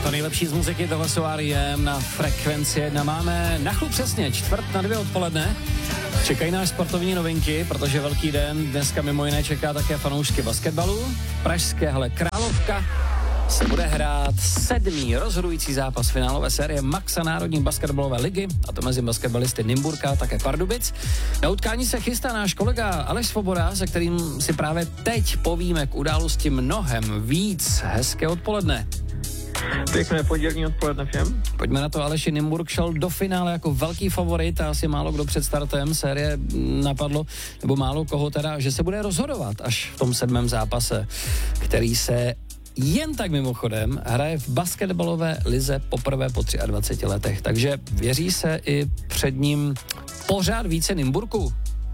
To nejlepší z muziky, tohle jsou R.E.M. na Frekvenci 1. Máme na chlup přesně 1:45 odpoledne. Čekají nás sportovní novinky, protože velký den dneska mimo jiné čeká také fanoušky basketbalu. Pražské hale Královka se bude hrát 7. rozhodující zápas finálové série Maxa Národní basketbalové ligy, a to mezi basketbalisty Nymburka a také Pardubic. Na utkání se chystá náš kolega Aleš Svoboda, se kterým si právě teď povíme k události mnohem víc. Hezké odpoledne. Pěkné pondělní odpoledne všem. Pojďme na to, Aleši. Nymburk šel do finále jako velký favorit a asi málo kdo před startem série napadlo, nebo málo koho teda, že se bude rozhodovat až v tom 7. zápase, který se jen tak mimochodem hraje v basketbalové lize poprvé po 23 letech. Takže věří se i před ním pořád více Nymburku?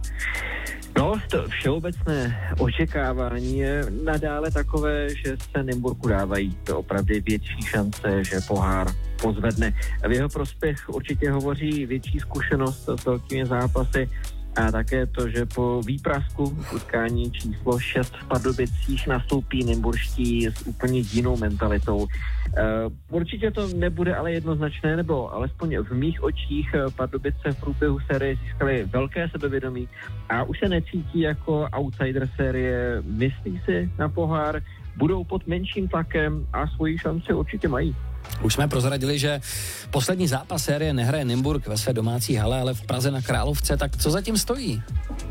No, to všeobecné očekávání je nadále takové, že se Nymburku dávají to opravdu větší šance, že pohár pozvedne. V jeho prospěch určitě hovoří větší zkušenost s velkými zápasy a také to, že po výprasku v utkání číslo 6 v Pardubicích nastoupí nymburští s úplně jinou mentalitou. Určitě to nebude ale jednoznačné, nebo alespoň v mých očích Pardubice v průběhu série získaly velké sebevědomí a už se necítí jako outsider série. Myslí si na pohár, budou pod menším tlakem a svoji šanci určitě mají. Už jsme prozradili, že poslední zápas série nehraje Nymburk ve své domácí hale, ale v Praze na Královce, tak co zatím stojí?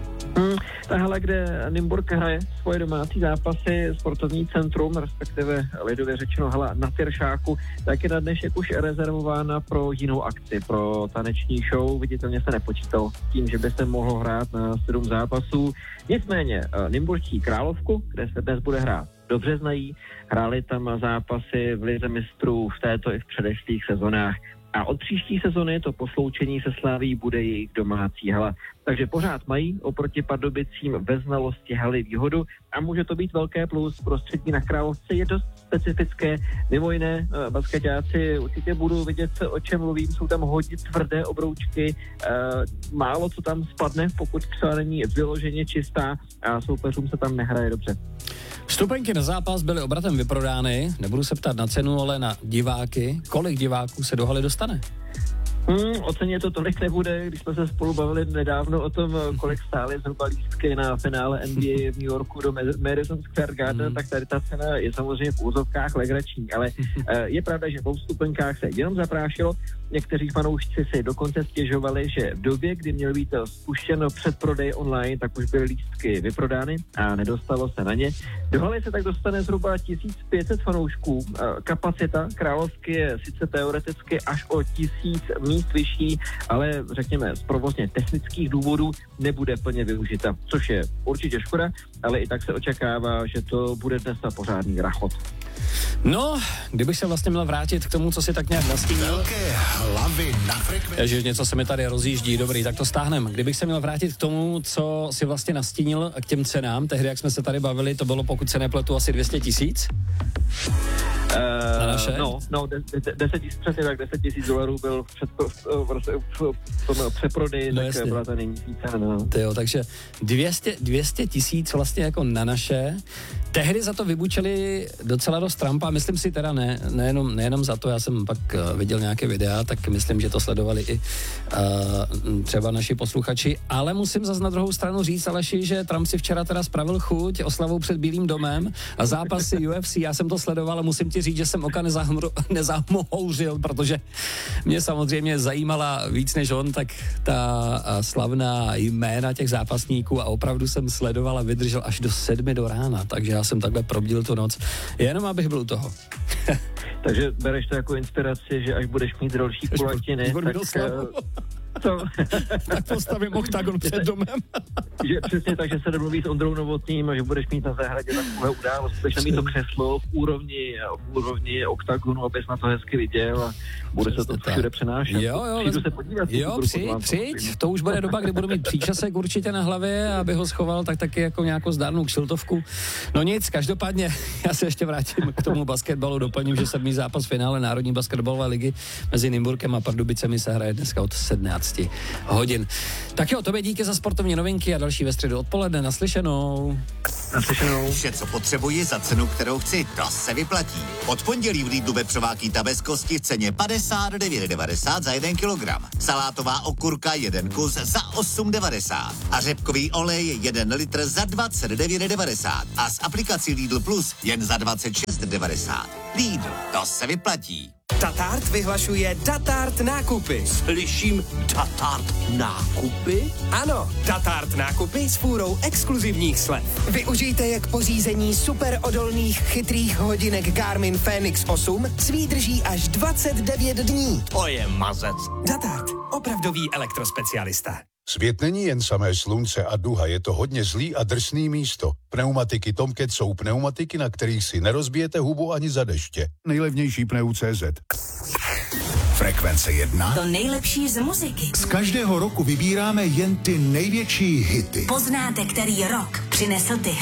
Ta hala, kde Nymburk hraje svoje domácí zápasy, sportovní centrum, respektive lidově řečeno hala na Tyršáku, tak je na dnešek už rezervována pro jinou akci, pro taneční show. Viditelně se nepočítal tím, že by se mohlo hrát na 7 zápasů. Nicméně nymburští Královku, kde se dnes bude hrát, dobře znají, hráli tam zápasy v lize mistrů v této i v předešlých sezonách. A od příští sezony to posloučení se Slaví bude jejich domácí hala. Takže pořád mají oproti Pardubicím ve znalosti haly výhodu a může to být velké plus. Prostředí na Královce je dost specifické. Mimo jiné, basketáci určitě budou vidět, o čem mluvím. Jsou tam hodně tvrdé obroučky, málo co tam spadne, pokud třeba není vyloženě čistá a soupeřům se tam nehraje dobře. Vstupenky na zápas byly obratem vyprodány, nebudu se ptát na cenu, ale na diváky. Kolik diváků se do haly dostane? O ceně to tolik nebude, když jsme se spolu bavili nedávno o tom, kolik stály zhruba lístky na finále NBA v New Yorku do Madison Square Garden, tak tady ta cena je samozřejmě v úzovkách legrační, ale je pravda, že po vstupenkách se jenom zaprášilo. Někteří fanoušci si dokonce stěžovali, že v době, kdy měl být spuštěn předprodej online, tak už byly lístky vyprodány a nedostalo se na ně. Do haly se tak dostane zhruba 1500 fanoušků. Kapacita Královky je sice teoreticky až o 1000 míst vyšší, ale řekněme z provozně technických důvodů nebude plně využita, což je určitě škoda, ale i tak se očekává, že to bude dnes na pořádný rachot. No, kdybych se vlastně měl vrátit k tomu, co si tak nějak nastínil. Velké hlavy na Frekvenci. Ježiš, něco se mi tady rozjíždí, dobrý, tak to stáhnem. Kdybych se měl vrátit k tomu, co si vlastně nastínil k těm cenám, tehdy, jak jsme se tady bavili, to bylo, pokud se nepletu, asi 200 000. Na naše? No, 10 000, přesně tak, $10,000 byl v tom přeprodeji, no, tak byla ta nejnižší cena. No. Tyjo, takže 200 000 vlastně jako na naše. Tehdy za to vybučili docela dost Trumpa, myslím si teda nejenom za to, já jsem pak viděl nějaké videa, tak myslím, že to sledovali i třeba naši posluchači, ale musím zase na druhou stranu říct, Aleši, že Trump si včera teda spravil chuť oslavou před Bílým domem a zápasy UFC, já jsem to sledoval a musím ti říct, že jsem oka nezamouřil, protože mě samozřejmě zajímala víc než on, tak ta slavná jména těch zápasníků a opravdu jsem sledoval a vydržel až do 7 do rána, takže já jsem takhle probdil tu noc, jenom abych byl u toho. Takže bereš to jako inspiraci, že až budeš mít další kulatiny, tak postavím oktagon před domem. Že přesně tak, že se domluví s Ondrou Novotným a že budeš mít na zahradě takovou událost, budeš mít to křeslo v úrovni oktagonu, abys na to hezky viděl a bude se to všude přenášet. Přijdu se podívat. Přijď, to už bude doba, kdy budu mít příčasek určitě na hlavě, aby ho schoval tak taky jako nějakou zdárnou kšiltovku. No nic, každopádně já se ještě vrátím k tomu basketbalu, doplním, že 7. zápas finále Národní basketbalové ligy mezi Nymburkem a Pardubicemi se hraje dneska od 17. 18 hodin. Tak jo, tobě díky za sportovní novinky a další ve středu odpoledne. Naslyšenou. Vše, co potřebuji za cenu, kterou chci, to se vyplatí. Od pondělí v Lidlu vepřovákýta bez kosti v ceně 59,90 za 1 kilogram. Salátová okurka 1 kus za 8,90. A řepkový olej 1 litr za 29,90. A s aplikací Lidl Plus jen za 26,90. Lidl, to se vyplatí. Tatart vyhlašuje Tatart nákupy. Slyším Tatart nákupy? Ano, Tatart nákupy s fůrou exkluzivních slev. Využijte je k pořízení superodolných chytrých hodinek Garmin Fenix 8 s výdrží až 29 dní. To je mazec. Tatart, opravdový elektrospecialista. Svět není jen samé slunce a duha, je to hodně zlý a drsný místo. Pneumatiky Tomcat jsou pneumatiky, na kterých si nerozbijete hubu ani za deště. Nejlevnější pneu.cz. Frekvence 1. To nejlepší z muziky. Z každého roku vybíráme jen ty největší hity. Poznáte, který rok přinesl ty